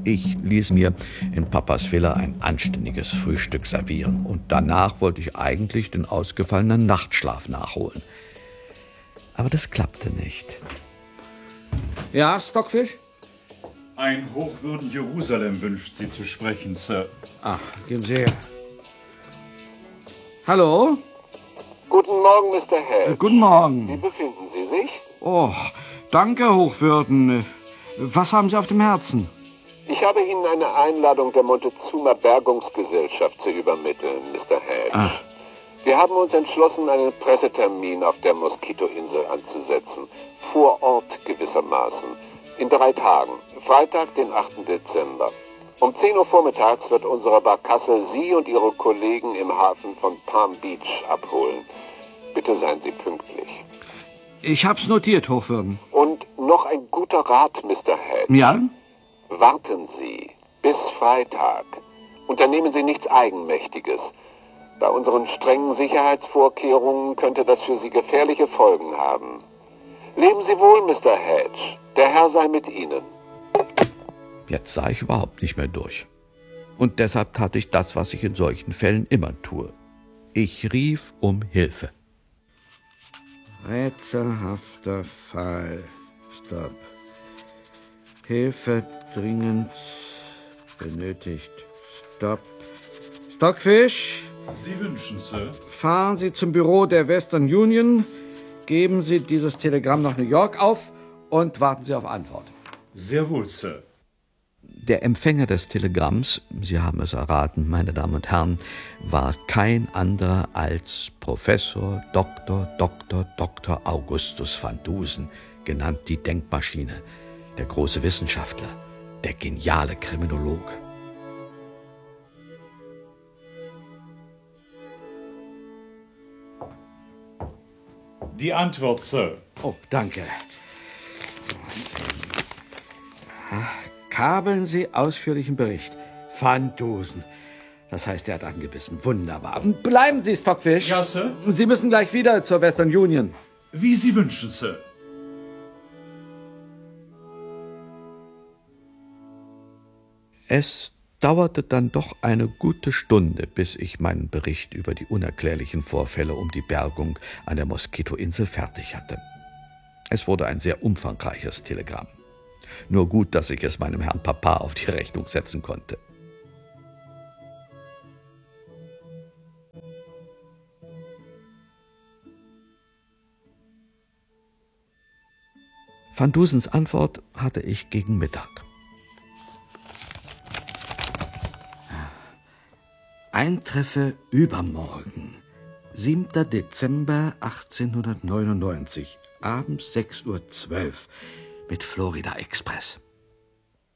Ich ließ mir in Papas Villa ein anständiges Frühstück servieren und danach wollte ich eigentlich den ausgefallenen Nachtschlaf nachholen. Aber das klappte nicht. Ja, Stockfish? Ein Hochwürden Jerusalem wünscht Sie zu sprechen, Sir. Ach, gehen Sie her. Hallo? Guten Morgen, Mr. Held. Guten Morgen. Wie befinden Sie sich? Oh, danke, Hochwürden. Was haben Sie auf dem Herzen? Ich habe Ihnen eine Einladung der Montezuma Bergungsgesellschaft zu übermitteln, Mr. Held. Ach. Wir haben uns entschlossen, einen Pressetermin auf der Moskitoinsel anzusetzen. Vor Ort gewissermaßen. In 3 Tagen. Freitag, den 8. Dezember. Um 10 Uhr vormittags wird unsere Barkasse Sie und Ihre Kollegen im Hafen von Palm Beach abholen. Bitte seien Sie pünktlich. Ich hab's notiert, Hochwürden. Und noch ein guter Rat, Mr. Head. Ja? Warten Sie bis Freitag. Unternehmen Sie nichts Eigenmächtiges. Bei unseren strengen Sicherheitsvorkehrungen könnte das für Sie gefährliche Folgen haben. Leben Sie wohl, Mr. Hedge. Der Herr sei mit Ihnen. Jetzt sah ich überhaupt nicht mehr durch. Und deshalb tat ich das, was ich in solchen Fällen immer tue. Ich rief um Hilfe. Rätselhafter Fall. Stopp. Hilfe dringend benötigt. Stopp. Stockfish? Sie wünschen, Sir. Fahren Sie zum Büro der Western Union, geben Sie dieses Telegramm nach New York auf und warten Sie auf Antwort. Sehr wohl, Sir. Der Empfänger des Telegramms, Sie haben es erraten, meine Damen und Herren, war kein anderer als Professor Dr. Augustus van Dusen, genannt die Denkmaschine, der große Wissenschaftler, der geniale Kriminologe. Die Antwort, Sir. Oh, danke. Kabeln Sie ausführlichen Bericht. Van Dusen. Das heißt, er hat angebissen. Wunderbar. Bleiben Sie, Stockfish. Ja, Sir. Sie müssen gleich wieder zur Western Union. Wie Sie wünschen, Sir. Es dauerte dann doch eine gute Stunde, bis ich meinen Bericht über die unerklärlichen Vorfälle um die Bergung an der Moskitoinsel fertig hatte. Es wurde ein sehr umfangreiches Telegramm. Nur gut, dass ich es meinem Herrn Papa auf die Rechnung setzen konnte. Van Dusens Antwort hatte ich gegen Mittag. Eintreffe übermorgen, 7. Dezember 1899, abends 6:12 Uhr mit Florida Express.